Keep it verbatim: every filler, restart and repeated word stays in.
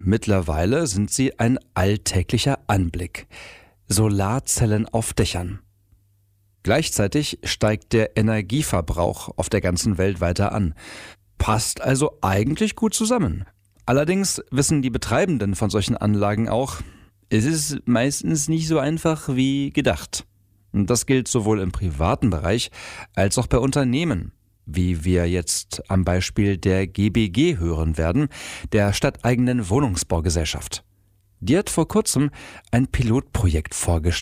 Mittlerweile sind sie ein alltäglicher Anblick. Solarzellen auf Dächern. Gleichzeitig steigt der Energieverbrauch auf der ganzen Welt weiter an. Passt also eigentlich gut zusammen. Allerdings wissen die Betreibenden von solchen Anlagen auch, es ist meistens nicht so einfach wie gedacht. Und das gilt sowohl im privaten Bereich als auch bei Unternehmen, wie wir jetzt am Beispiel der G B G hören werden, der stadteigenen Wohnungsbaugesellschaft. Die hat vor kurzem ein Pilotprojekt vorgestellt.